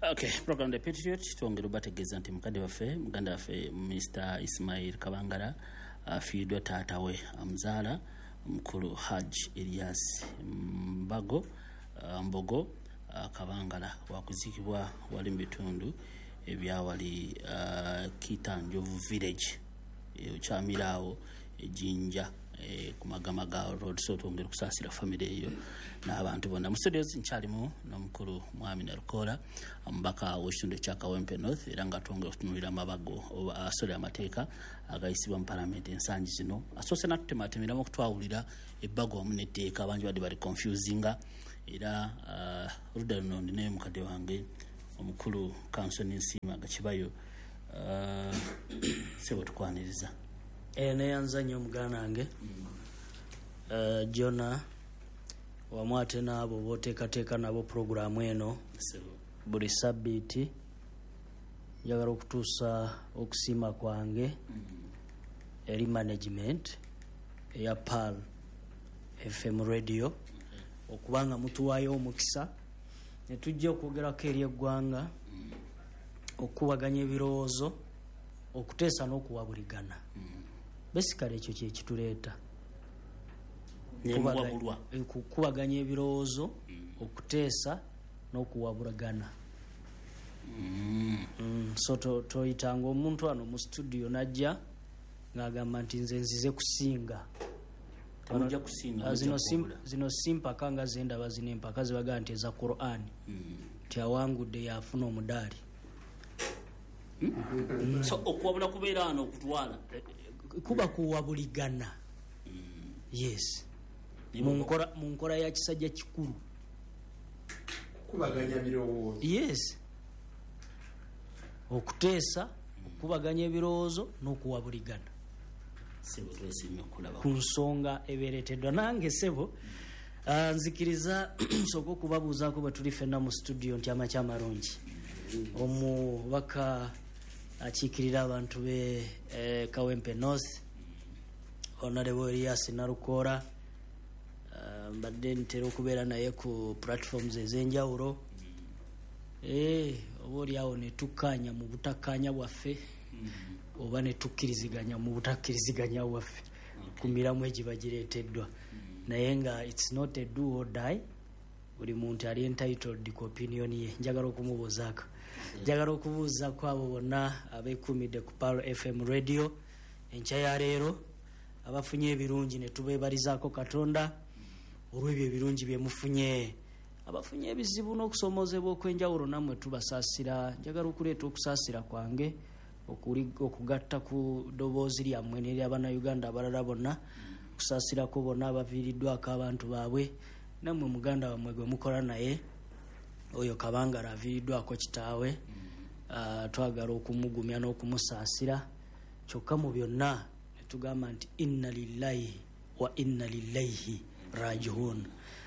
Okay, program the Patriot tuongera bategeza nti mukadde waffe muganda waffe Mr. Ismail Kabangala afiiddwa taata we amuzaala mukulu Haj Elias Mbogo Kabangala wakuzikibwa wali mu bitundu ebyawali Kitanjovu village Chamirawo Jinja ku Magamaga road. So tuongera kusasira family eyo n'abantu bonna mu studios nkyalimu n'omukulu Mwami Narukola omubaka w'ekitundu kya Kawempe North era nga twongera okutunuulira amabago oba amateeka agayisibwa mu parliament ensangi zino asoose natutematemeramu okutwawulira ebbago wamu n'etteeka abangi badde bali confusinga era oludda luno ndinayo mukadde wange omukulu Council Nsiima Gakibayo sebo tukwaniriza neyanza nnyo muganda wange Jona wamwate n'abo booteekateeka nabo programu eno buli sabbiiti njagala okutuusa okusiima kwange eri management eya PAL FM radio okubanga mutuwaayo omukisa ne tujja okwogerako eri eggwanga okubaganya ebirowoozo okuteesa n'okuwabuligana basically ekyo kye kituleeta kubaganya ebirowoozo okuteesa n'okuwabulagana. So toyitanga omuntu wano mu studio najja ng'agamba nti nze nzize kusinga zino simpaka nga zendaba zino empaka zibaga nti eza Quran nti awangudde yafuna omudaali. So okuwabula kubeera wano okutwala kuba kuwabuligana. Yes, mu nkola ya kisajja kikulu kubaganya birowoozo. Yes, okuteesa okubaganya ebirowoozo n'okuwabuligana ku nsonga ebeereteddwa. Nange sebo nzikiriza nsooka okubabuuzaako bwe tuli ffenna mu studio nti amakya amalungi. Omubaka akiikirira abantu be Kawempe North Honorable Elias Narukola mbadde ntera okubeera naye ku platforms ez'enjawulo oba oliawo ne tukkaanya mu butakkaanya bwaffe oba ne tukkiriziganya mu butakkiriziganya bwaffe ku miramu egiba gireeteddwa naye nga it's not a do or die. Buli muntu ali entitled ku opinion ye. Njagala okumubuuzaako njagala okubuuzaako abo bonna abeekumidde ku PAL FM radio enkya ya leero abafunye ebirungi ne tubeebalizaako Katonda olw'ebyo ebirungi bye mufunye. Abafunye ebizibu n'okusomoozebwa okwenjawulo nammwe tubasaasira. Njagala okuleeta okusaasira kwange okugatta ku ddoboozi lyammwe n'ery'Abannayuganda abalala bonna kusaasirako bonna abaviiriddwako abantu baabwe nammwe muganda wammwe gwe mukola naye oyo Kabangala aviiriddwako kitaawe twagala okumugumya n'okumusaasira kyokka mu byonna ne tugamba nti inna lillahi wa inna ilaihi rajiun.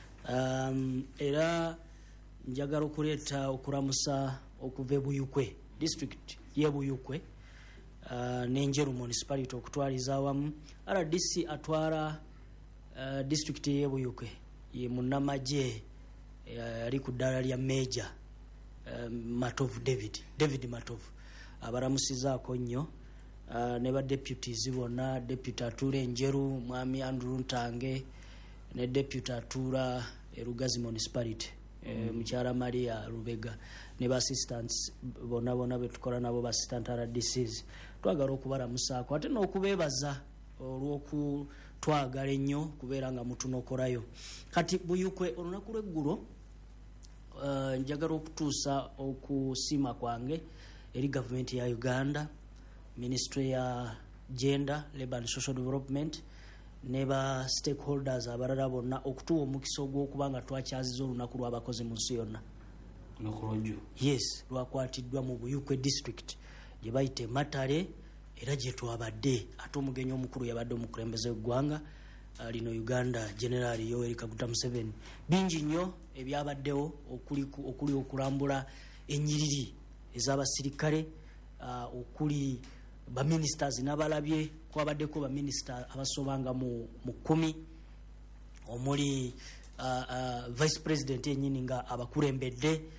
Era njagala okuleeta okulamusa okuva Buyukwe district ye Buyukwe n'Enjeru municipality okutwaliza awamu. RDC atwala district ye Buyukwe ye munnamagye ali ku ddala lya Major Matovu David Matovu abalamusizaako nnyo ne ba deputies bonna deputy atuula Enjeru Mwami Andrew Ntange ne deputy atuula Erugazi municipality mukyala Maria Rubega ne ba assistants bonna betukola nabo ba assistant RDCs twagala okubalamusaako ate n'okubeebaza olw'okutwagala ennyo kubeera nga mutunokolayo. Kati Buyukwe olunaku lw'eggulo njagala okutuusa okusiima kwange eri gavumenti ya Uganda, Ministry ya Gender, Labour and Social Development ne ba stakeholders abalala bonna okutuwa omukisa ogw'okuba nga twakyaziza olunaku lw'abakozi mu nsi yonna. Yes, lwakwatiddwa mu Buyukwe district gye bayita Matale era gye twabadde ate omugenyi omukulu yabadde omukulembeze w'eggwanga lino Uganda General Yoweri Kaguta Museveni. Bingi nnyo ebyabaddewo okuli okulambula ennyiriri ez'abasirikale okuli baministers n'abalabye kwabaddeko baminister abasobanga mu 10 omuli vice president yennyini nga abakulembedde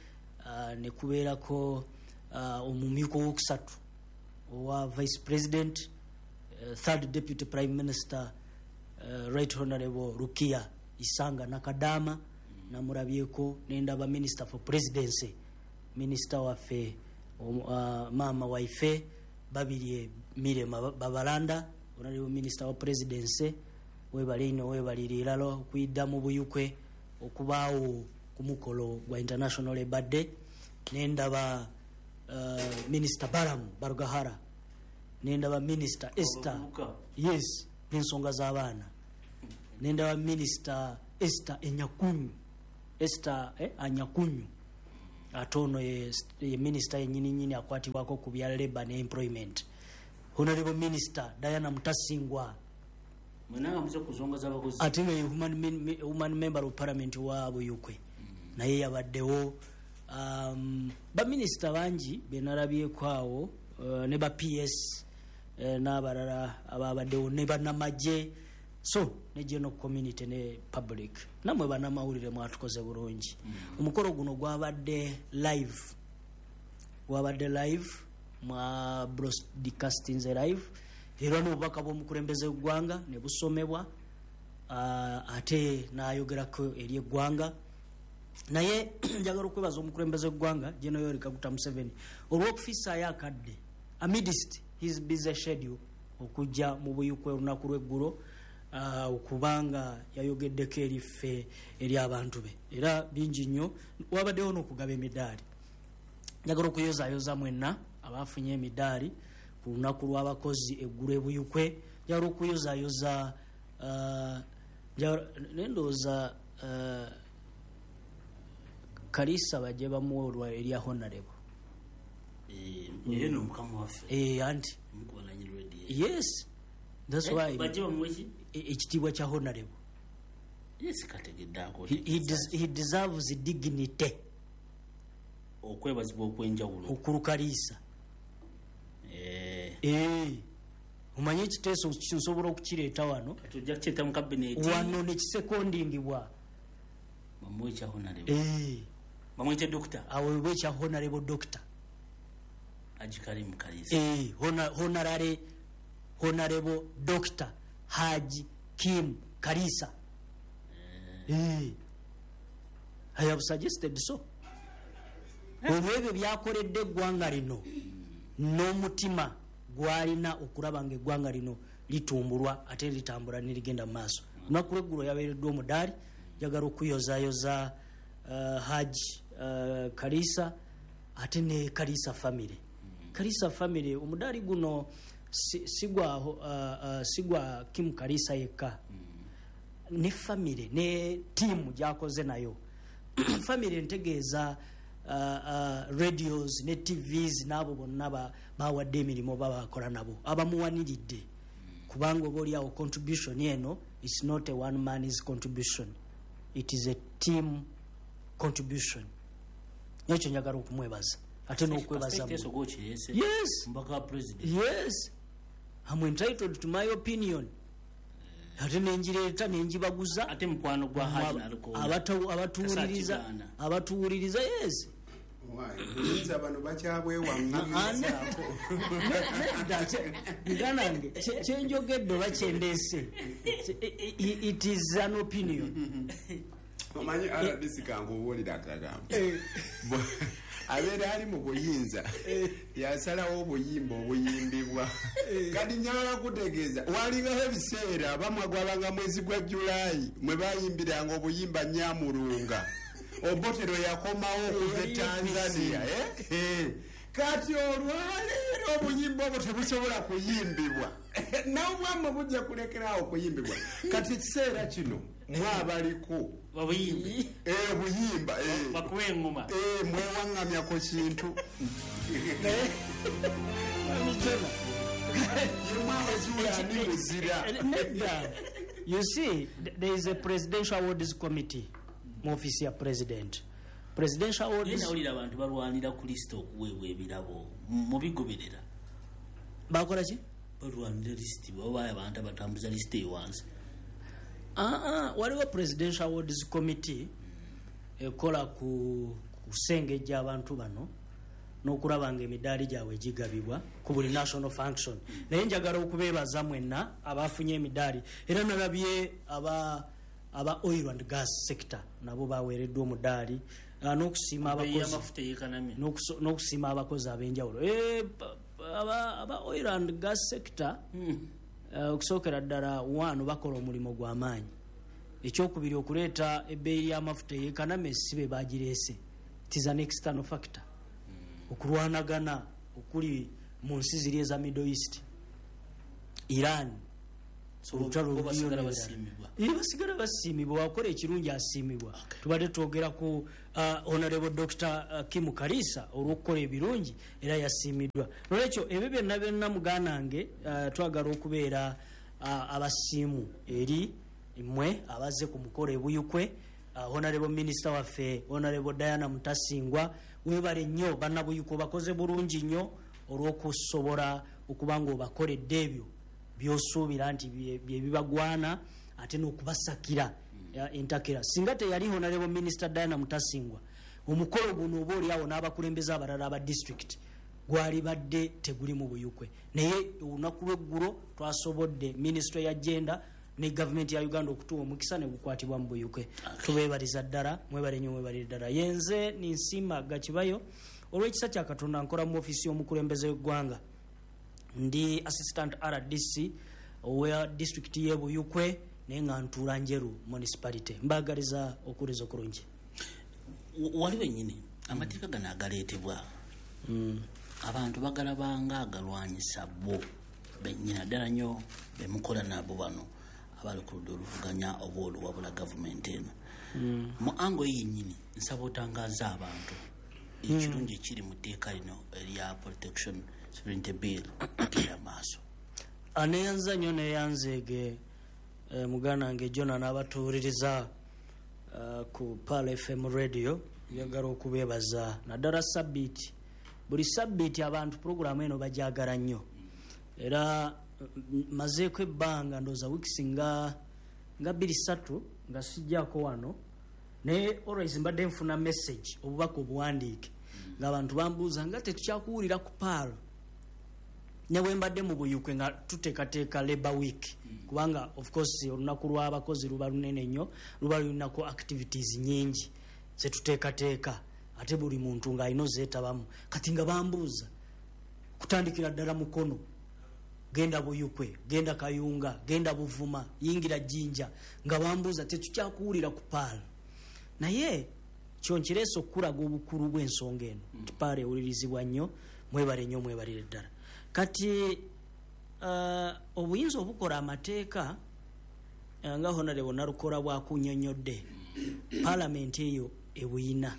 ne kubeerako omumyuka owokusatu owa vice president, third deputy prime minister, right honorable Rukia Isanga Nakadama, namulabyeko nendaba minister for presidency, minister waffe mama waife babiri Mire Babalanda, honorable minister wa presidency, webalino webalirira okuyidda mu buyukwe okubaawo ku mukolo gwa International Labour Day. Nendaba minister Baramu Barugahara, nendaba minister Esther, yes, n'ensonga z'abaana, nendaba minister Esther Enyakunyu, Esther Anyakunyu, ate ono ye minister yennyini akwatibwako ku bya labour ne employment. Honorable minister Diana Mutasingwa, ate nga human member of parliament wa Buyukwe, naye yabaddewo. Baminisita bangi benalabyeko awo, ne ba PS n'abalala ababaddewo, ne bannamagye, so ne general community ne public. Namwe bannamawulire mwatukoze bulungi. Omukolo guno gwabadde live mwa broadcasting live, era n'obubaka bw'omukulembeze w'eggwanga ne busomebwa, ate n'ayogerako eri eggwanga. Naye njagala okwebaza omukulembeze w'eggwanga General Yoweri Kaguta Museveni olw'okufiisaayo akadde amidst his busy schedule okujja mu Buyukwe olunaku lw'eggulo, okubanga yayogeddeko eriffe eri abantu be, era bingi nnyo. Wabaddewo n'okugaba emidaali. Njagala okuyozaayoza mwenna abaafunye emidaali ku lunaku lw'abakozi eggulu e Buyukwe. Njagala okuyozaayoza nendowooza Kalisa bajje bamuolwa eri honorable. Yeno mukama waffe. Anti. Yes. That's why. Bajje bamwechi ekitibwa kya honorable. Yes, kategedako. He deserves dignity. Okwebazibwa okwenjawulo. Okulu Kalisa. Omanyi ekiteeso kinsobola okukireeta wano. Tujja kukyeta mu cabinet. Wano ne kisekondingibwa. Bamwecha honorable. Bamwecha doctor. Awebwecha honorable doctor. Ajikari Kalisa. Honorable Dr. Haji Kim Kalisa. I have suggested so. Olwebyo byakoledde eggwanga lino n'omutima gwalina okulaba nga eggwanga lino litumbulwa ate litambula ne ligenda mu maaso. Lunaku lw'eggulo yabeereddwa omudaali. Njagala okuyozaayoza Haji Kalisa ate ne Kalisa family. Kalisa family omudaali guno sigwa Kim Kalisa yekka, ne family ne team gyakoze nayo. Family ntegeeza radios ne TVs n'abo bonna bawadde emirimu babakola nabo abamuwaniridde, kubanga oba oliawo contribution eno is not a one man's contribution, it is a team contribution. Nekyo njagala okumwebaza ate n'okwebaza. Yes, yes, I'm entitled to my opinion. Ate nenjireeta nenjibaguza ate mukwano gwa Haji abatuwuliriza. Yes, Nza bano bakyabwewaŋŋamizza nganange kyenjogedde bakyendeese. It is an opinion. Omanyi RDC kangubuulira akagamba abeera ali mu buyinza yasalawo obuyimba obuyimbibwa. Kati nyala kutegeeza walingaho ebiseera bamwagwalanga mwezi gwa Julaayi mwe bayimbiranga obuyimba Nyamulunga. Obotero yakomawo okuva Tanzania. Kati olwaleero obuyimba obwo tebusobola kuyimbibwa. N'obwamwe bujja kulekerawo kuyimbibwa. Kati ekiseera kino mwabaliko buyimbi buyimba bakuwe engoma mwewaŋŋamya ku kintu You see, there is a presidential awards committee mu office ya president. Presidential awards nawulira abantu balwanira ku list okuweebwa ebirabo mu bigoberera. Bakola ki? Balwanira list baba abantu abatambuza list ewansi. Waliwo presidential awards committee ekola ku kusengejja abantu bano n'okulaba nga emidaali gyabwe gigabibwa ku buli national function. Naye njagala okubeebaza mwenna abafunye emidaali era nalabye aba oil and gas sector nabo baweereddwa omudaali n'okusiima abakozi ab'enjawulo aba oil and gas sector okusookera ddala wano bakola omulimu gw'amaanyi. Ekyokubiri okuleeta ebbeeyi y'amafuta eyeekaname sibe bagireese. It is an external factor. Okulwanagana okuli mu nsi ziri eza Middle East, Iran, basigala basiimibwa, wakola ekirungi asiimibwa. Tubadde twogera ku Honorable Dr. Kim Kalisa olw'okukola ebirungi era yasiimiddwa. Nolwekyo ebyo byonna muganange twagala okubeera abasiimu eri mmwe abazze ku mukolo ebuyukwe. Honorable Minister waffe Honorable Diana Mutasingwa, webale nnyo bannabuyuko bakoze bulungi nnyo olw'okusobola okuba nga obakoledde ebyo by'osuubira nti bye bibagwana ate n'okubasakira entakera. Singa teyali Honorable Minister Diana Mutasingwa, omukolo guno oba oliawo n'abakulembeze abalala aba district gwali badde teguli mu buyukwe. Naye olunaku lw'eggulo twasobodde Ministry ya Gender ne government ya Uganda okutuwa omukisa ne gukwatibwa mu buyukwe. Tubeebaliza ddala, mwebale nnyo, mwebale ddala. Yenze Ninsima Gakibayo, olw'ekisa kya Katonda nkola mu ofisi y'omukulembeze w'eggwanga. Ndi assistant RDC owa district y'e Buyukwe naye nga ntuula Njeru municipality. Mbagaliza okuliza okulungi. Waliwo nnyini amateeka gano agaleetebwa abantu bagalabanga agalwanyisa bo bennyina ddala nnyo bemukola nabo bano abali ku ludda oluvuganya oba oluwabula gavumenti eno. Mu ango yennyini nsaba otangaaza abantu ekirungi ekiri mu tteeka lino erya protection sovereignty bill agenda maaso. Aneyanza nnyo neyanzeege muganange Jona n'abatuuliriza ku Pal FM radio. Njagala okubeebaza naddala sabbiiti, buli sabbiiti abantu puroguramu eno bagyagala nnyo era mazeeko ebbanga ndooza wiikisi nga 2-3 nga sijjaako wano, naye always mbadde nfuna message obubaka obuwandiike ng'abantu bambuuza nga tetukyakuwulira ku Pal ne bwe mbadde mu buyukwe nga tuteekateeka Labour Week, kubanga of course olunaku lw'abakozi luba lunene nnyo, luba lulinako activities nyingi zetuteekateeka ate buli muntu ng'alina ozeetabamu. Kati nga bambuuza kutandikira ddala Mukono, genda Buyukwe, genda Kayunga, genda Buvuma, yingira Jinja, nga bambuuza tetukyakuwulira ku Pal. Naye kyo nkireese okulaga obukulu bw'ensonga eno nti Pal ewulirizibwa nnyo. Mwebale nnyo, mwebalire ddala. Kati obuyinza obukola amateeka nga Honorable Nalukola bwakunnyonnyodde, Parliament eyo ebuyina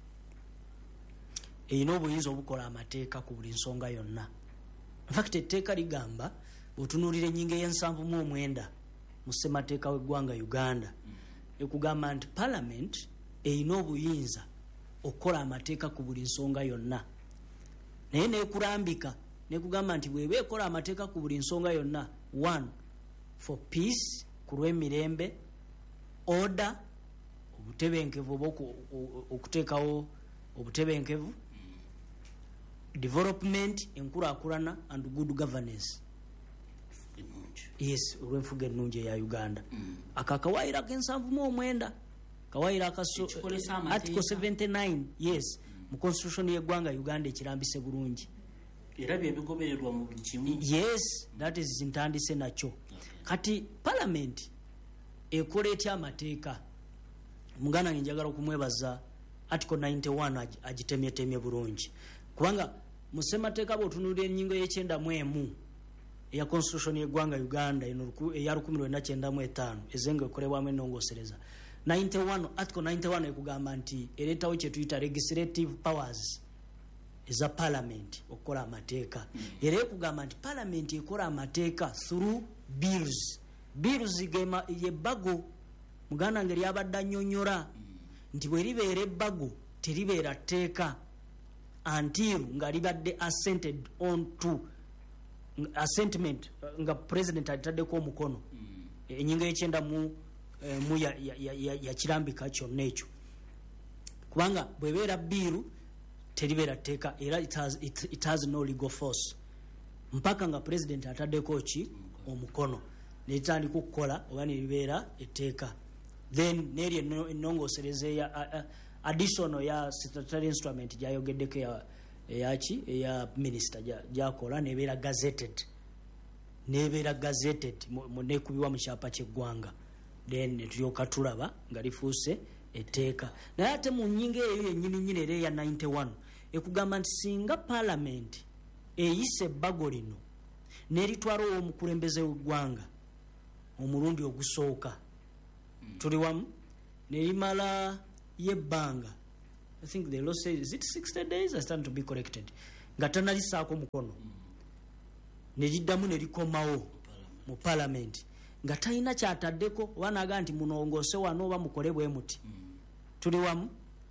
eyina obuyinza obukola amateeka ku buli nsonga yonna. In fact etteeka ligamba otunuulira ennyingo ey'e79 mu ssemateeka w'eggwanga Uganda ekugamba nti Parliament eyina obuyinza okukola amateeka ku buli nsonga yonna, naye neekulambika nekugamba nti bw'eba ekola amateeka ku buli nsonga yonna: 1 for peace, ku lw'emirembe; order, obutebenkevu oba okuteekawo obutebenkevu; development, enkulaakulana; and good governance. Yes, olw'enfuga ennungi eya Uganda. Akakawaayiro ak'e79 kawaayiro article 79 yes mu constitution y'eggwanga Uganda ekirambise bulungi era byebigobererwa mu buli kimu. Yes, that is ntandise nakyo. Kati Parliament ekola etya amateeka? Muganda njagala okumwebaza article 91 agitemyetemye bulungi, kubanga mu ssemateeka bw'otunuulira ennyingo y'e91 eya constitution y'eggwanga Uganda eno eya 1995 ezenga ekolebwamu ennongoosereza 91, article 91 ekugamba nti ereetawo kye tuyita legislative powers eza Parliament okukola amateeka. Era ekugamba nti Parliament ekola amateeka through bills. Bills ye bago. Muganda ngeri abadde annyonnyola nti bwe libeera ebbago teribeera tteeka until nga libadde assented on to assentment nga president alitaddeko omukono. Ennyingo y'e9 yakirambika kyonna ekyo. kubanga bwebeera biiru teribeera tteeka era it has no legal force mpaka nga president ataddeko ki omukono netandika okukola oba neribeera etteeka then neri ennongoosereza additional ya statutory instrument gyayogeddeko eya minister gyakola nebeera gazetted nekubibwa mu kyapa ky'eggwanga then netulyoka tulaba nga lifuuse etteeka naye ate mu nnyinga eyo yennyini era eya 91 ekugamba nti singa parliament eyise ebbago lino neritwala omukulembeze w'eggwanga omulundi ogusooka tuli wamu nerimala yebbanga I think the law says is it 60 days I stand to be corrected nga tanalisaako mukono neriddamu nerikomawo mu parliament nga talina kyataddeko oba naga nti munongoose wano oba mukole bwe muti tuli wamu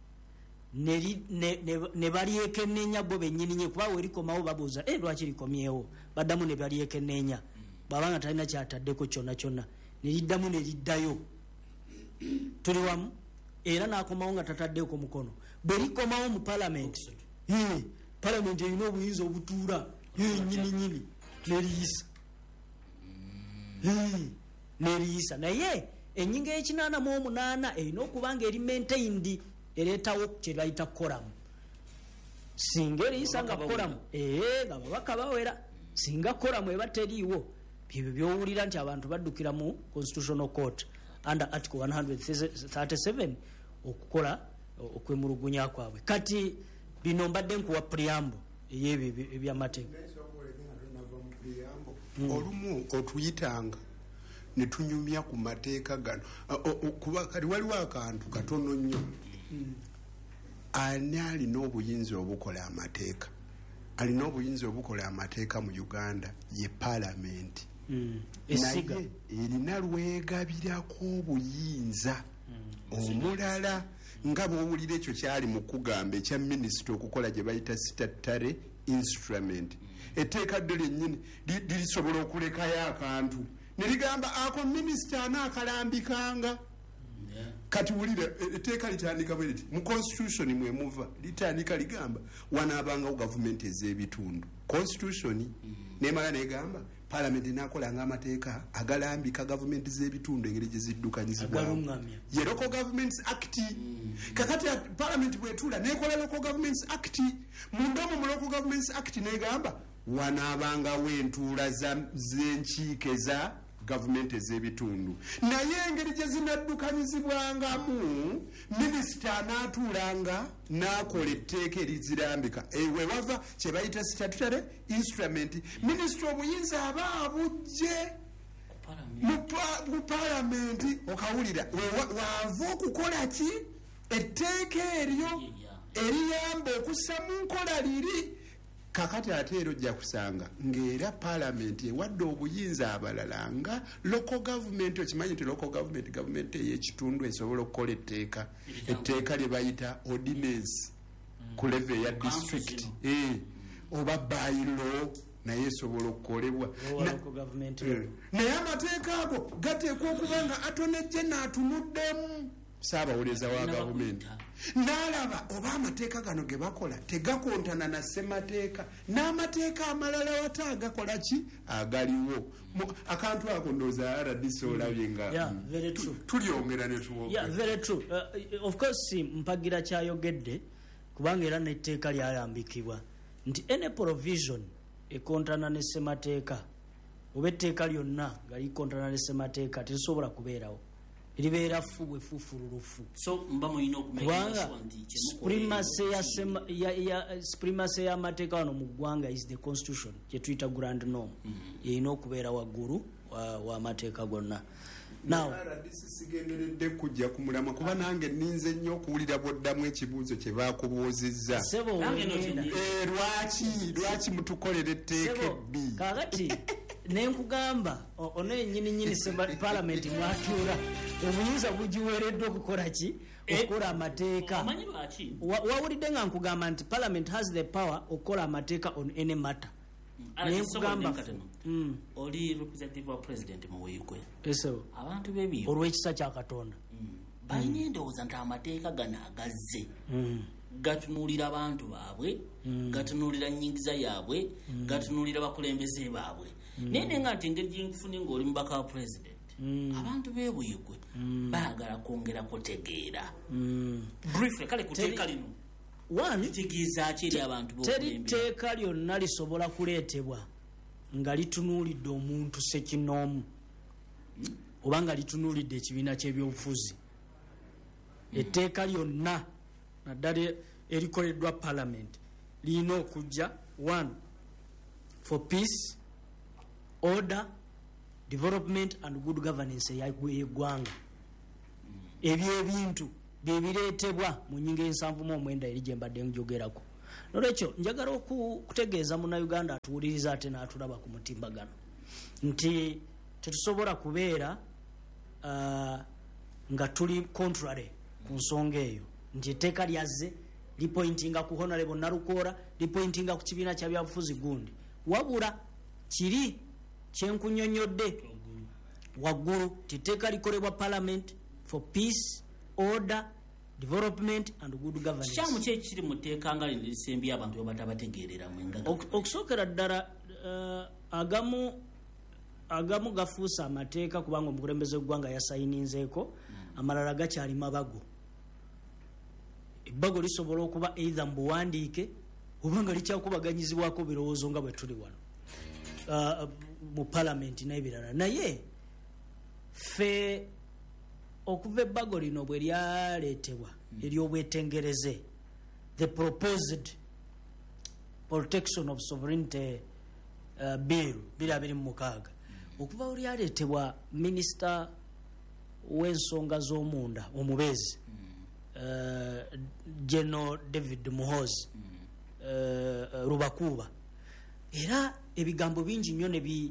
ne balyekenneenya bo bennyini kuba werikomawo babuuza lwaki likomyewo baddamu ne balyekenneenya bwabanga talina kyataddeko kyonna neriddamu neriddayo tuli wamu era nakomawo nga tataddeko mukono bwe likomawo mu parliament parliament erina obuyinza obutuula nyini neriyisa naye ennyinga y'ekinaana erina okuba nga eri maintained ereetawo kye bayita koramu singa eriyisa nga koramu nga babaka bawera singa koramu eba teriiwo byebyo byowulira nti abantu baddukira mu constitutional court under article 137 okukola okwemulugunya kwabwe kati bino mbadde nkuwa preamble eyebyo ebyamateeka olumu otuyitanga netunyumya ku mateeka gano kuba kali waliwo akantu katono nnyo ani alina obuyinza obukola amateeka alina obuyinza obukola amateeka mu Uganda ye parliament naye erina lwegabirako obuyinza omulala nga bwowulira ekyo kyali mu kugamba ekya minisita okukola gye bayita statutory instrument etteeka ddyo lyennyini lirisobola okulekayo akantu nerigamba ako minisita anaakalambikanga kati wulira etteeka litandika bwe liti mu constitution mwemuva litandika ligamba wanaabangawo gavumenti ez'ebitundu constitution nemala negamba parliament nakolanga amateeka agalambika gavumenti z'ebitundu engeri gye ziddukanyizibwamu ye local governments act kakati parliament bwetula nekola local governments act mundomo mu local governments act negamba wanaabangawo entuula z'enkiiko za gavumenti ez'ebitundu naye engeri gye zinaddukanyizibwangamu minisita anaatuulanga n'akola etteeka erizirambika wewava kye bayita statutory instrument minisita obuyinza aba abujje mu palamenti okawulira waava okukola ki etteeka eryo eriyamba okussa mu nkola liri kakati ate ero ojja kusanga ng'era palamenti ewadde obuyinza abalala nga local government okimanyi nti local government gavumenti ey'ekitundu esobola okukola etteeka lye bayita ordinance ku level ya district oba bylaw naye esobola okukolebwa naye amateeka ago gateekwa okuba nga atonejje n'atunuddemu saabawoleza wa gavumenti n'alaba oba amateeka gano ge bakola tegakontana na ssemateeka n'amateeka amalala wata agakola ki agaliwo akantu ako ndowooza RDC olabye nga tulyongera ne tuwoga of course mpagira kyayogedde kubanga era n'etteeka lyalambikibwa nti any provision ekontana ne ssemateeka oba etteeka lyonna nga likontana ne ssemateeka tezisobola kubeerawo libeera fubwe fufululufu so mbamu ino kubanga supremacy y'amateeka wano mu ggwanga is the constitution kye tuyita grand norm erina okubeera waggulu w'amateeka gonna sigenderedde kujja ku mulamwa kuba nange ninze nnyo okuwulira bwoddamu ekibuuzo kye baakubuuzizza lwaki mutukolera etteeka ebbi kakati nenkugamba ono ennyini palamenti mwatuula obuyinza bugiweereddwa okukola ki okukola amateeka wawulidde nga nkugamba nti parliament has the power okukola amateeka on any matter nenkugamba oli representative wa president muweekwe olw'ekisa kya katonda balina endowooza nti amateeka gano agazze gatunuulira abantu baabwe gatunuulira nnyingiza yaabwe gatunuulira bakulembeze baabwe naye nga nti engeri gyengifune ng'oli mubaka wa president abantu beebuyigwe baagala kwongera kutegeera briefly kale ku teeka lino litegeeza ki eri abantu teri tteeka lyonna lisobola kuleetebwa nga litunuulidde omuntu sekinoomu oba nga litunuulidde ekibiina ky'ebyobufuzi etteeka lyonna naddala erikoleddwa parliament lirina okujja 1 for peace order development and good governance y'eggwanga ebyo ebintu byebireetebwa mu nnyingo y'ensanvu-mu-omwenda eri gye mbadde njogerako nolwekyo njagala okutegeeza munnayuganda atuwuliriza ate n'atulaba ku mutimbagano nti tetusobola kubeera nga tuli contrary ku nsonga eyo nti etteeka lyazze lipointinga ku honorable Nalukoora lipointinga ku kibiina kya byabufuzi gundi wabula kiri kyenkunyonyodde waggulu titeeka likolebwa parliament for peace order development and good governance kyamu ki ekiri mu tteeka nga lino lisembye abantu bwe batabategeerera okusookera ddala agamu gafuusa amateeka kubanga omukulembeze gw'eggwanga yasayininzeeko amalala gakyali mabago ebbago lisobola okuba either mu buwandiike oba nga likyakubaganyizibwako birowoozo nga bwe tuli wano mu palamenti n'ebirala naye ffe okuva ebbago lino bwe lyaleetebwa ery'obwetengereze the proposed protection of sovereignty bill 226 okuva bwe lyaleetebwa minisita w'ensonga z'omunda omubeezi General David Muhoozi Rubakuuba era ebigambo bingi nnyo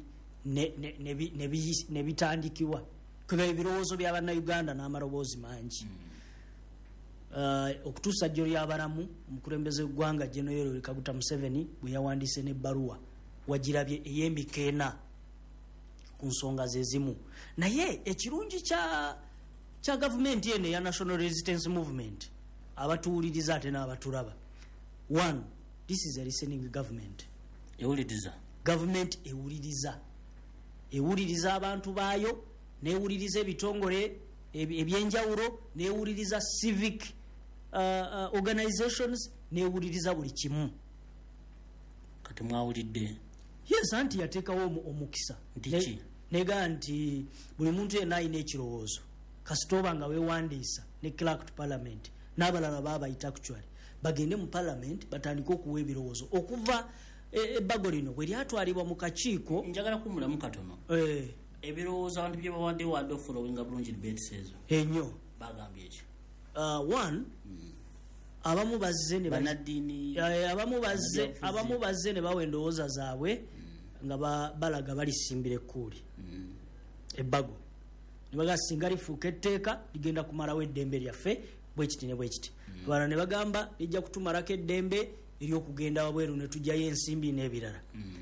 ne bitandikibwa kuba ebirowoozo bya bannayuganda n'amaloboozi mangi okutuusa jjo lyabalamu omukulembeze w'eggwanga General Yoweri Kaguta Museveni bwe yawandiise n'ebbaluwa wagirabye ey'emikeena ku nsonga ze zimu naye ekirungi kya gavumenti eno eya National Resistance Movement abatuwuliriza ate n'abatulaba 1 this is a listening government gavumenti ewuliriza abantu baayo newuliriza ebitongole ebyenjawulo newuliriza civic organizations newuliriza buli kimu kati mwawulidde yes anti yateekawo omukisa nega nti buli muntu yenna alina ekirowoozo kasitoba nga weewandiisa ne clerk to parliament n'abalala baabayita actually bagende mu parliament batandike okuwa ebirowoozo okuva ebbago lino bwe lyatwalibwa mu kakiiko njagala kumulamu katono ebirowoozo abantu bye bawadde wadde ofollowinga bulungi debates ezo ennyo bagambye ekyo one abamu bazze ne banaddiini abamu bazze ne bawa endowooza zaabwe nga balaga balisimbira ekkuuli ebbago ne baga singa lifuuka etteeka ligenda kumalawo eddembe lyaffe bwe kiti ne bwe kiti abalala ne bagamba lijja kutumalako eddembe eryokugenda wabweru ne tujjayo ensimbi n'ebirala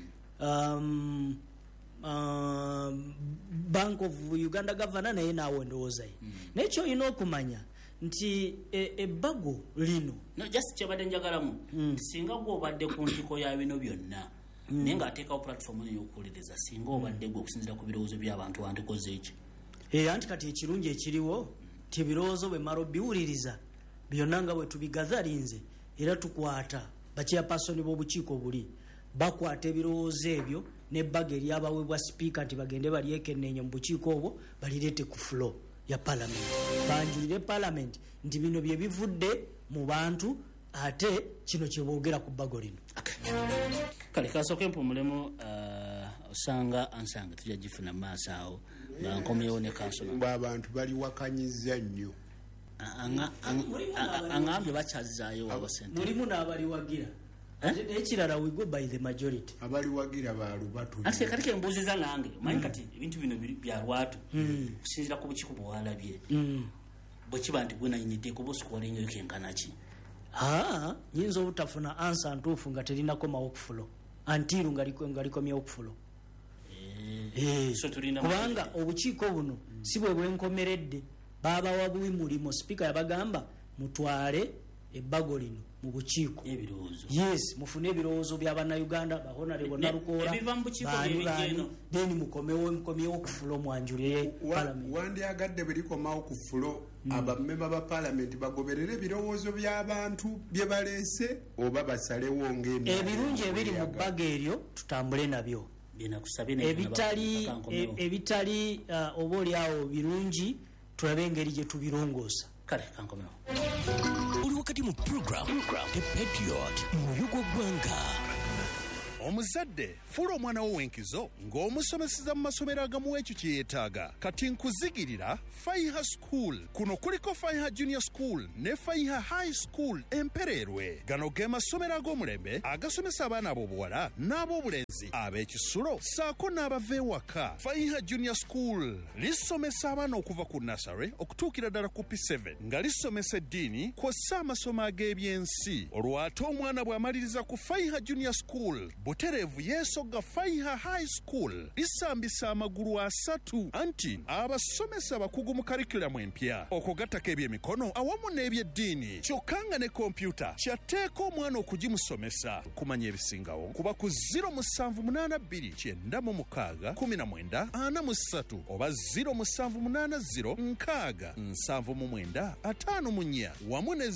Bank of Uganda governor naye naawo endowooza ye naye kyolina okumanya nti ebbago lino just kyabadde njagalamu singa gwe obadde ku ntiko ya bino byonna naye ng'ateekawo platform ey'okuwuliriza singa obadde gwe okusinzira ku birowoozo by'abantu wandikoze eki anti kati ekirungi ekiriwo ti ebirowoozo bwe mala obiwuliriza byonna nga bwe tubigazalinze era tukwata bakyapasoni b'obukiiko buli bakwata ebirowoozo ebyo nebbaga eryabaweebwa sipiika nti bagende balyekenneenya mu bukiiko obwo balireete ku floor ya parliament banjulire parliament nti bino bye bivudde mu bantu ate kino kye boogera ku bbago lino kale kasooke mpumulemu osanga ansanga tujja gifuna maaso awo nga nkomyewo ne kansona abantu baliwakanyiza nnyo angambye bakyazizaayo wabasente mulimu n'abaliwagira ekirala we go by the majority abaliwagira balubatu ate kati embuuziza nange manyi kati ebintu bino bya lwatu kusinzira ku bukiiko bwewalabye bwe kiba nti gwe nanyinidde kuba osikuwalengayo kenkanaki nyinza obutafuna ansa ntuufu nga terinakomawo okufulo antiru nga likomyewo okufulo kubanga obukiiko buno si bwe bwenkomeredde baba wabuwi mulimo speaker yabagamba mutwale ebbago lino mu bukiiko yes mufune ebirowoozo by'abannayuganda bahonale bonna lukoola then mukomyewo ku fulo mwanjulire parliament wandyagadde bwe likomawo ku fulo abamemba ba parliament bagoberere ebirowoozo by'abantu bye baleese oba basalewo ebirungi ebiri mu bbaga eryo tutambule nabyo ebitali oba oliawo birungi tulabe engeri gye tubirongoosa kale kankomewo oli wakati mu program The Patriot mwoyo gw'eggwanga. Omuzadde fuula omwana wo w'enkizo ng'omusomeseza mu masomero agamuwa ekyo kye yeetaaga. Kati nkuzigirira Faiha School. Kuno kuliko Faiha Junior School ne Faiha High School Empererwe. Gano ge masomero ag'omulembe agasomesa abaana ab'obuwala n'ab'obulenzi ab'ekisulo saako n'abava ewaka. Faiha Junior School lisomesa abaana okuva ku nursery okutuukira ddala ku P7 nga lisomesa eddiini kw'ossa amasomo ag'ebyensi. Olwo ate omwana bw'amaliriza ku Faiha Junior School Buterevu yeesogga Faiha High School lisambisa amagulu 3 anti abasomesa bakugu mu karikulamu empya okugattako ebyemikono awamu n'ebyeddiini kyokka nga ne kompyuta kyatteeka omwana okugimusomesa kumanya ebisingawo kuba ku 0782961943 oba 0780967954 wamu ne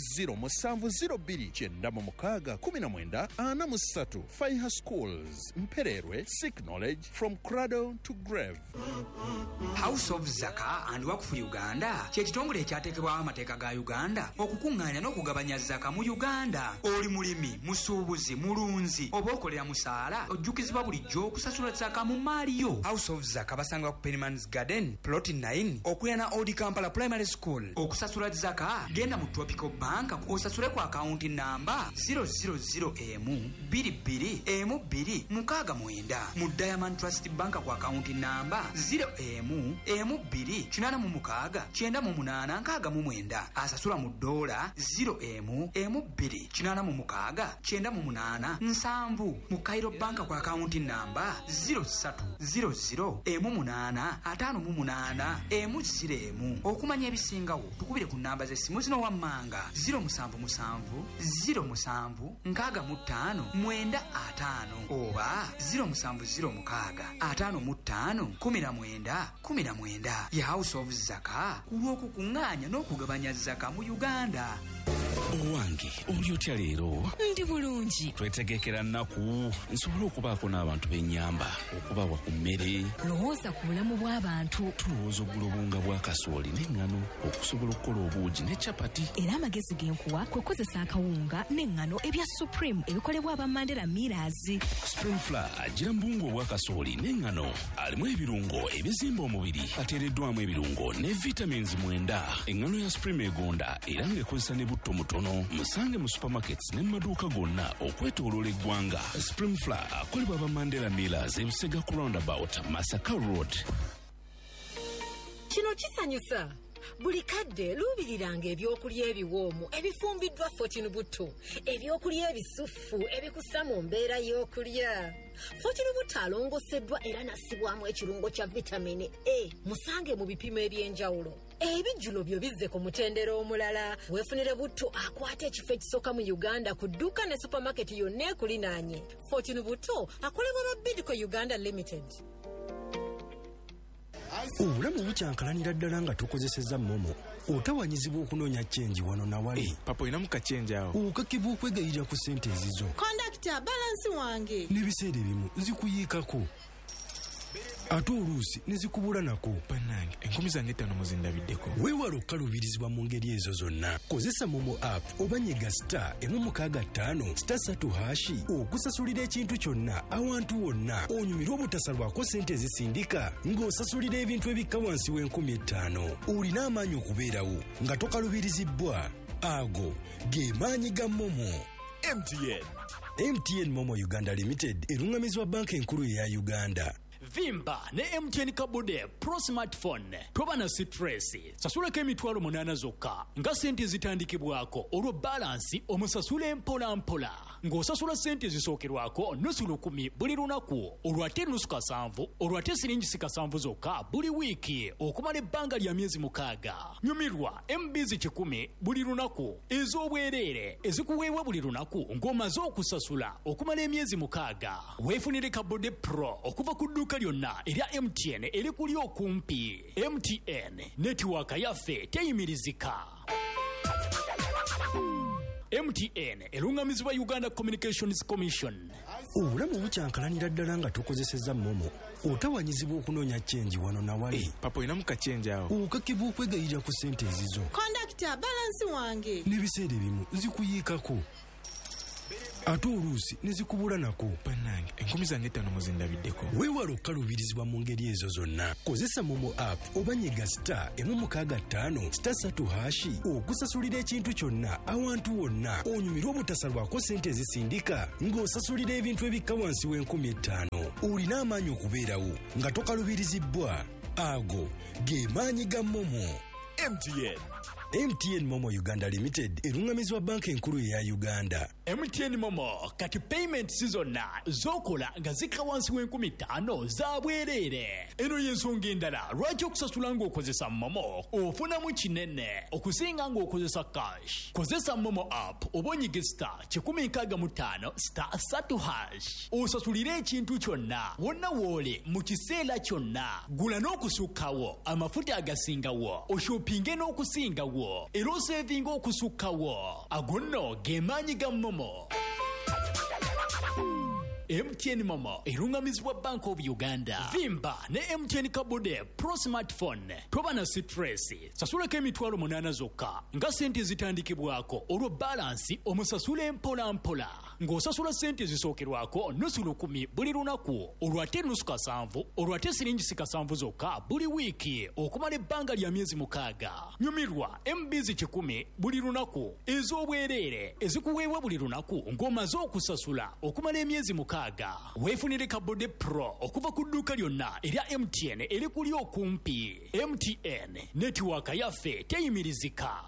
0702961943 Faiha Schools, Mpererwe, seek knowledge from cradle to grave. House of Zaka and Work for Uganda kye kitongole ekyateekebwawo amateeka ga Uganda okukuŋŋaanya n'okugabanya zaka mu Uganda. Oli mulimi, musuubuzi, mulunzi oba okolera musaala ojjukizibwa bulijjo okusasula zaka mu maali yo. House of Zaka basangibwa ku Pennyman's Garden, Plot 9 okulira na Old Kampala Primary School. Okusasula zaka genda mu Tropical Bank osasule ku akaunti namba 000M22M2 mu Diamond Trust Bank ku akaunti namba 0M2M68969 asasula mu dola 0M2M68987 mu Cairo Bank ku akaunti namba 0300M858M0 okumanya ebisingawo tukubire ku namba z'essimu zino wammanga 0770765 oba 0706551919 ya House of Zaka kulw'okukuŋŋaanya n'okugabanya zaka mu Uganda. Owange oli otya leero? Ndi bulungi. Twetegekera nnaku nsobole okubaako n'abantu b'ennyamba okubawa ku mmere. Lowooza ku bulamu bw'abantu. Tulowooza ogula obunga bwa kasooli n'eŋŋano okusobola okukola obuugi ne capati. Era amagezi g'enkuwa kwe kozesa akawunga n'eŋŋano ebya Supreme ebikolebwa aba Mandela Millers. Spring Flour agira mbungu obwa kasooli n'eŋŋano alimu ebirungo ebizimba omubiri ateereddwamu ebirungo ne vitamins 9. Eŋŋano ya Supreme egonda era ng'ekozesa ne butto mutono. Musange mu supermarkets ne maduuka gonna okwetooloola eggwanga. Spring Flour akolebwa aba Mandela Millers ebisega ku roundabout Masaka Road. Kino kisanyusa. Buli kadde luubiriranga ebyokulya ebiwoomu ebifumbiddwa Fortune Buto, ebyokulya ebisufu ebikussa mu mbeera y'okulya. Fortune Buto alongoseddwa era nassibwamu ekirungo kya vitamini A. Musange mu bipimo eby'enjawulo. Ebijjulo byo bizze ku mutendera omulala. Weefunire Buto akwata ekifo ekisooka mu Uganda ku dduuka ne supermarket yonna ekulinaanye. Fortune Buto akolebwa ba Bidco Uganda Limited. Obulamu bukyankalanira ddala nga tokozesezza momo otawanyizibwa okunoonya chenji wano na wali. Papa oyinamu kachenji awo. Okakibwa okwegayirira ku ssente ezizo. Kondakita balansi wange. N'ebiseera ebimu zikuyiikako. Ate oluusi ne zikubula nako. Bannange enkumi zange 5 muzindabiddeko. Weewala okukaluubirizibwa mu ngeri ezo zonna. Kozesa momo app oba nyiga *165*3 okusasulira ekintu kyonna awantu wonna. Onyumirwa obutasalwako ssente ezisindika ng'osasulira ebintu ebikka wansi w'50,000. Olina amaanyi okubeerawo nga tokaluubirizibwa. Ago ge maanyi ga momo. MTN Momo Uganda Limited erungamizibwa banka enkulu eya Uganda. vimba ne MTN Kabode Pro Smartphone toba na stress. Sasulako emitwalo 8 zokka nga sente zitandikibwako olwo balance omusasule mpola mpola ng'osasula sente zisookerwako nusu 10 buli lunaku olwo ate nusu 7 olwo ate siringi 7 zokka buli wiiki okumala ebbanga lya myezi 6. Nyumirwa MBs 10 buli lunaku ez'obwereere ezikuweebwa buli lunaku ng'omaze okusasula okumala emyezi 6. Weefunire Kabode Pro okuva ku dduuka lyonna erya MTN eri kuli okumpi. MTN netiwaaka yaffe teyimirizika. MTN erungamizibwa Uganda Communications Commission. Obulamu bukyankalanira ddala nga tukozesezza momo otawanyizibwa okunoonya chenji wano na wali. Papa inamu kachenji awo. Okakibwa okwegayirira ku sente ezizo. Kondakita balansi wange. N'ebiseera ebimu zikuyiikako. Ate oluusi ne zikubula nako. Bannange enkumi zange 5 muzindabiddeko. Weewala okukaluubirizibwa mu ngeri ezo zonna. Kozesa momo app oba nyiga star 165 star 3 hashi okusasulira ekintu kyonna awantu wonna onyumirwa obutasalwako sente ezisindika ng'osasulira ebintu ebikka wansi w'50,000. Olina amaanyi okubeerawo nga tokaluubirizibwa. Ago ge maanyi ga momo. MTN Momo Uganda Limited erungamizibwa banka enkulu ya Uganda. MTN Momo kati payment zonna zokola nga zikka wansi w'50,000 za bwereere. Eno y'ensonga endala lwaki okusasula ng'okozesa Momo ofunamu kinene okusinga ng'okozesa cash. Kozesa Momo app oba onyige star 165 star 3 hash osasulire ekintu kyonna wonna woole mu kiseera kyonna. Gula n'okusukkawo amafuta agasingawo oshopinge n'okusingawo era osevinga okusukkawo. Agonno ge maanyi ga Momo. MTN Momo erungamizibwa Bank of Uganda. Vimba ne MTN Kabode Pro Smartphone toba na stress. Sasulako emitwalo 8 zokka nga sente zitandikibwako olwo balance omusasule mpola mpola ng'osasula sente zisookerwako nusu 10 buli lunaku olwo ate nusu 7 olwo ate siringi 7 zokka buli wiiki okumala ebbanga lya myezi 6. Nyumirwa MBs 10 buli lunaku ez'obwereere ezikuweebwa buli lunaku ng'omaze okusasula okumala emyezi 6. Weefunire Kabode Pro okuva ku dduuka lyonna erya MTN eri kuli okumpi. MTN netiwaaka yaffe teyimirizika.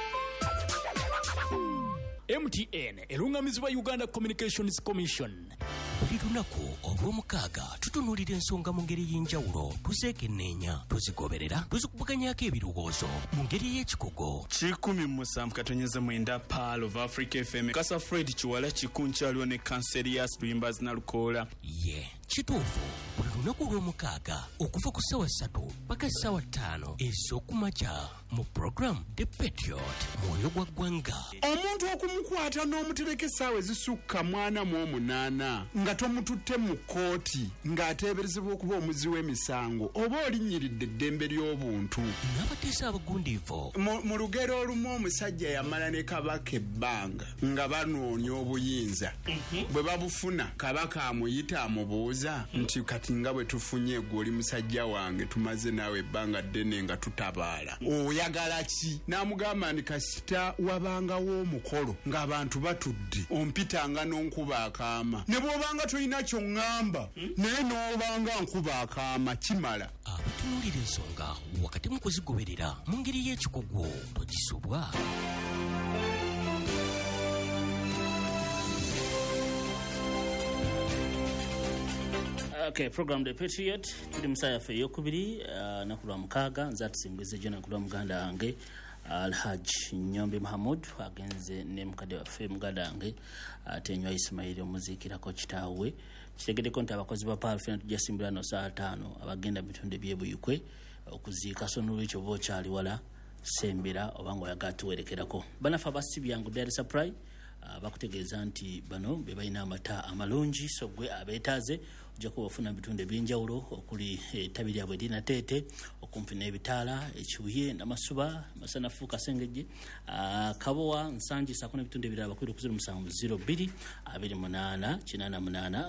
MTN erungamizibwa Uganda Communications Commission. Buli lunaku olw'omukaaga tutunuulira ensonga mu ngeri y'enjawulo tuzeekenneenya tuzigoberera tuzikubaganyako ebirowoozo mu ngeri y'ekikugo. 107.9 Pearl of Africa FM. Kasa Fred Chiwala Chikunchaliwo ne Cancerias Luyimbazi Nalukola. Ye kituufu buli lunaku olw'omukaaga okuva ku ssaawa 3 paka ssaawa 5 ez'okumakya mu program The Patriot mwoyo gwa ggwanga. Omuntu okumukwata n'omutereka essaawa ezisukka 48 nga tomututte mu kkooti ng'ateeberezebwa okuba omuzi w'emisango oba olinnyiridde eddembe ly'obuntu. N'abateesa abagundiivu. Mu lugero olumu omusajja yamala ne Kabaka ebbanga nga banoonya obuyinza. Bwe babufuna Kabaka amuyita amubuuza nti kati nga bwe tufunye gwe oli musajja wange tumaze naawe ebbanga ddene nga tutabaala. Oyagala ki? N'amugamba nti kasita wabangawo omukolo ng'abantu batudde ompitanga n'onkuba akaama. Ne bw'obanga tolina ky'oŋŋamba naye n'obanga nkuba akaama kimala. Abatunuulira ensonga wakati mu kuzigoberera mu ngeri y'ekikugu togisobwa. Okay, program The Patriot tuli musaya fe yokubiri nakulwa mukaaga nza tusimbwize jona kulwa muganda wange Alhaj Nyombi Mahmud agenze ne mukade waffe muganda wange atenywa Ismail omuzikirako kitaawe kitegedeko nti abakozi ba Pearl FM tujasimbira no saa 5 abagenda bitunde byebuyukwe okuziika so n'olwekyo bokyali wala sembera obango yagatuwerekerako banafa basibyangu Dar Supply bakutegeeza nti bano be balina amata amalungi so gwe abeetaaze ojja kubafuna bitunde by'enjawulo okuli ettabi lyabwe lina teete okumpi n'ebitaala ekibuye n'amasuba masanafu kasengejje kabowa nsangi saako n'ebitunde ebirala bakwira ku 0702 28 88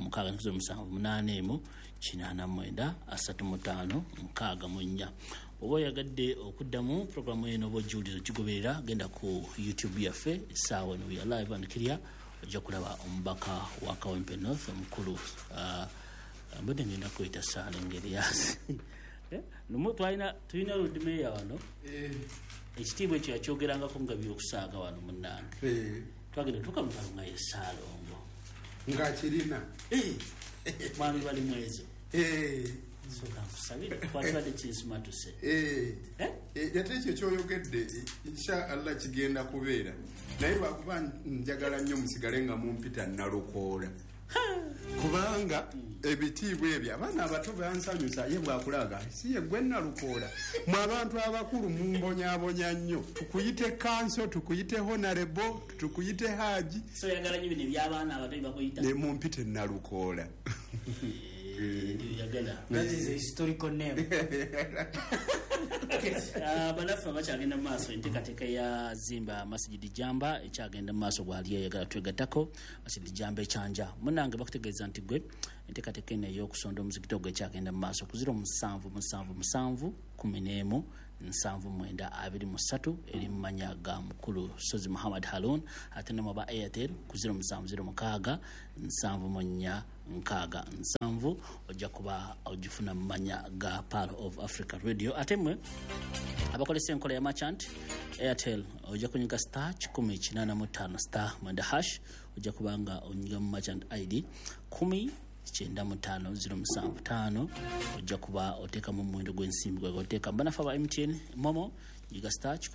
6 88 35 oba oyagadde okuddamu programu eno oba ojjulizo kigoberera genda ku YouTube yaffe essaawa eno ya live and clear ojja kulaba omubaka wa Kawempe North omukulu mbadde ngenda kweta saala engeri yasi nomu tulina ludimeya wano ekitiibwa ekyo yakyogerangako nga byokusaaga wano munnange twagenda tukamukalunga yesaalongo ngaakirina mwami bali mwezo soka nkusabire twatubadde kinsimatuse ate ekyo kyoyogedde insha allah kigenda kubeera naye lwakuba njagala nnyo musigale nga mumpita nalukoola kubanga ebitiibwa ebyo abaana abato bansanyusa ye bwakulaga si ye gwe nalukoola mu abantu abakulu mumbonyabonya nnyo tukuyite kanso tukuyite honorable tukuyite haji so yagala nyo bino ebyabaana abato bakuyita ne mumpite nalukoola That is a historical name. Banafu abakyagenda mu maaso enteekateeka ya zimba masjidi jamba ekyagenda mu maaso gwali eyagala twegattako masjidi jamba ekyanja munnange bakutegeeza nti gwe enteekateeka eno ey'okusonda omuzikiti ogwo ekyagenda mu maaso ku 0777 11 793 eri mu mannya ga mukulu Sozi Muhammad Harun ate ne muba Airtel ku 0706 7 ojja kuba ogifuna mu mannya ga Pearl of Africa Radio ate mwe abakolesa enkola ya merchant Airtel ojja kunyiga star 185 star mwenda hash ojja kubanga onyiga mu merchant ID 1095 ojja kuba oteeka mu muwendo gw'ensimbi gwe oteeka banafa ba MTN momo nyiga star